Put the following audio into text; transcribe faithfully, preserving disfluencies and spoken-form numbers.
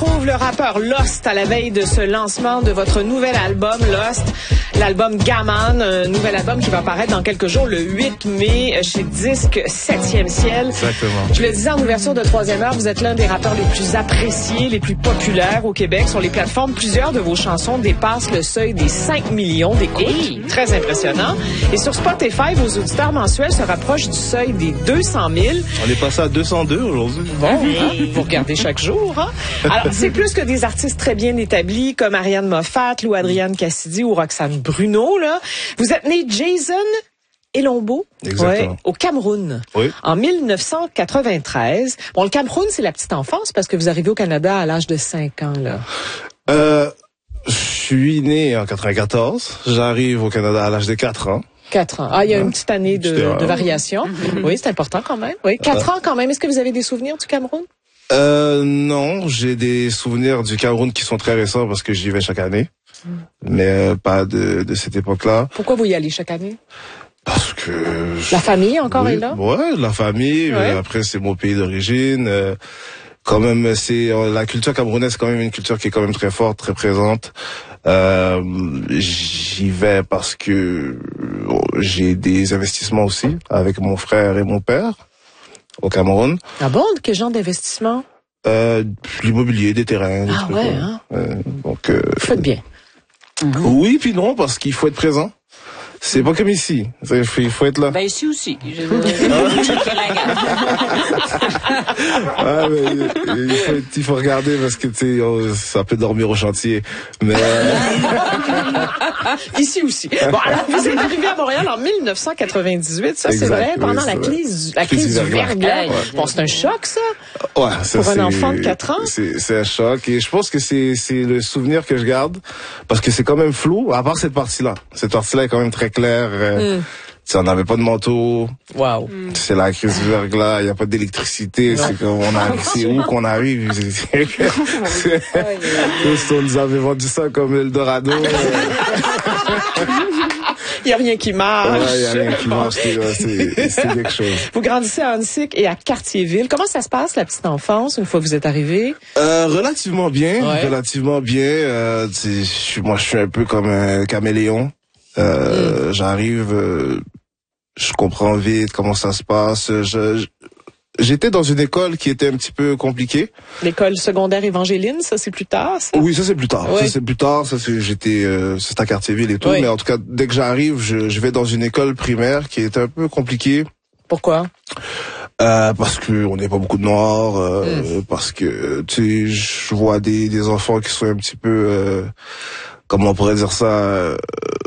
retrouve le rappeur Lost à la veille de ce lancement de votre nouvel album Lost, l'album Gaman, un nouvel album qui va paraître dans quelques jours, le huit mai, chez Disque septième Ciel. Exactement. Je le disais en ouverture de troisième heure, vous êtes l'un des rappeurs les plus appréciés, les plus populaires au Québec. Sur les plateformes, plusieurs de vos chansons dépassent le seuil des cinq millions d'écoutes. Hey. Très impressionnant. Et sur Spotify, vos auditeurs mensuels se rapprochent du seuil des deux cent mille. On est passé à deux cent deux aujourd'hui. Bon, hein? Vous regardez chaque jour. Hein? Alors, c'est plus que des artistes très bien établis comme Ariane Moffat, Lou Adrienne Cassidy ou Roxane Bruno. Là. Vous êtes né Jason Elombo, ouais, au Cameroun, oui. en mille neuf cent quatre-vingt-treize. Bon, le Cameroun, c'est la petite enfance parce que vous arrivez au Canada à l'âge de cinq ans. Là. Euh, je suis né en quatre-vingt-quatorze. J'arrive au Canada à l'âge de quatre ans. Quatre ans. Ah, il y a une petite année de, de variation. Oui, c'est important quand même. Oui, quatre ans quand même. Est-ce que vous avez des souvenirs du Cameroun? Euh, non, j'ai des souvenirs du Cameroun qui sont très récents parce que j'y vais chaque année. Mm. Mais euh, pas de, de cette époque-là. Pourquoi vous y allez chaque année? Parce que... La famille encore oui, est là? Ouais, la famille. Ouais. Euh, après, c'est mon pays d'origine. Euh, quand même, c'est euh, la culture camerounaise, c'est quand même une culture qui est quand même très forte, très présente. Euh, j'y vais parce que bon, j'ai des investissements aussi avec mon frère et mon père au Cameroun. Ah bon? Quel genre d'investissement? Euh, l'immobilier, des terrains. Des ah trucs, ouais, ouais. Hein? Euh, donc, euh, vous faites bien. Oui, puis non, parce qu'il faut être présent. C'est pas comme ici. Il faut être là. Ben ici aussi. Je... ah, mais, il, faut, il faut regarder parce que tu sais, oh, ça peut dormir au chantier. Mais ici aussi. Bon, alors vous êtes arrivé à Montréal en mille neuf cent quatre-vingt-dix-huit, ça c'est vrai, pendant oui, la vrai. crise, la crise, crise du verglas. Ouais. Bon, c'est un choc ça. Ouais, ça, pour un enfant de quatre ans. C'est, c'est un choc et je pense que c'est, c'est le souvenir que je garde parce que c'est quand même flou. À part cette partie-là, cette partie-là est quand même très claire. Euh, mm. On n'avait pas de manteau. Wow. C'est la crise du verglas. Il n'y a pas d'électricité. C'est comme on arrive. C'est où qu'on arrive. C'est, c'est, c'est, on nous avait vendu ça comme Eldorado. Il n'y a rien qui marche. Ouais, il n'y a rien qui marche. C'est, c'est, c'est quelque chose. Vous grandissez à Huntsic et à Cartierville. Comment ça se passe, la petite enfance, une fois que vous êtes arrivé? Euh, relativement bien. Ouais. Relativement bien. Euh, je, moi, je suis un peu comme un caméléon. Euh, mm. J'arrive, euh, je comprends vite comment ça se passe. Je, je, j'étais dans une école qui était un petit peu compliquée. L'école secondaire Évangéline, ça c'est plus tard, ça? Oui, ça c'est plus tard. Oui. Ça c'est plus tard. Ça c'est, j'étais, euh, c'est à Cartierville et tout. Oui. Mais en tout cas, dès que j'arrive, je, je vais dans une école primaire qui est un peu compliquée. Pourquoi? Euh, parce que on n'est pas beaucoup de noirs, euh, mm. parce que tu sais, je vois des, des enfants qui sont un petit peu, euh, comment on pourrait dire ça. Euh,